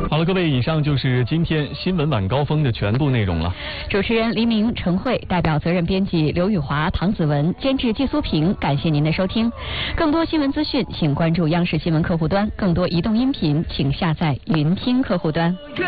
好了，各位，以上就是今天新闻晚高峰的全部内容了。 主持人黎明、陈慧，代表责任编辑刘宇华、唐子文，监制季苏平，感谢您的收听。更多新闻资讯，请关注央视新闻客户端；更多移动音频，请下载云听客户端。